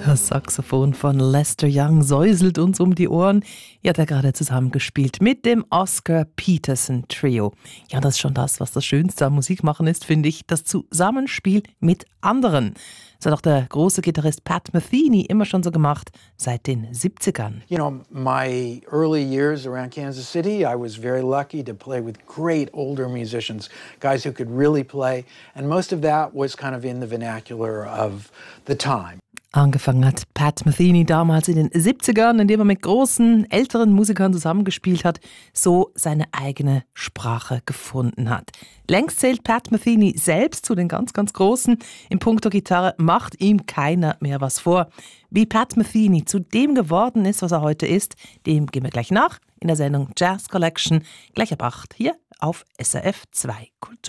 Das Saxophon von Lester Young säuselt uns um die Ohren. Er hat ja gerade zusammengespielt mit dem Oscar Peterson Trio. Ja, das ist schon das, was das Schönste am Musikmachen ist, finde ich. Das Zusammenspiel mit anderen. Das hat auch der große Gitarrist Pat Metheny immer schon so gemacht, seit den 70ern. You know, my early years around Kansas City, I was very lucky to play with great older musicians, guys who could really play. And most of that was kind of in the vernacular of the time. Angefangen hat Pat Metheny damals in den 70ern, indem er mit großen, älteren Musikern zusammengespielt hat, so seine eigene Sprache gefunden hat. Längst zählt Pat Metheny selbst zu den ganz, ganz Großen. Im Punkto Gitarre macht ihm keiner mehr was vor. Wie Pat Metheny zu dem geworden ist, was er heute ist, dem gehen wir gleich nach in der Sendung Jazz Collection, gleich ab 8 hier auf SRF 2 Kultur.